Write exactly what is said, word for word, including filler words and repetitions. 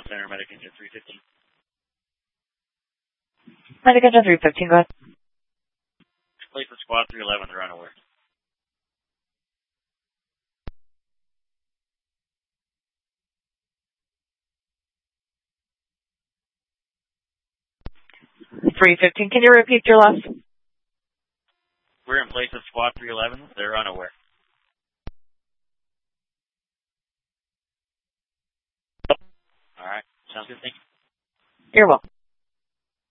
Center, Medic Engine three fifteen. Medic Engine three fifteen, go ahead. Place of Squad three eleven, they're unaware. three fifteen, can you repeat your last? We're in place of Squad three eleven, they're unaware. Alright, sounds good, thank you. You're welcome.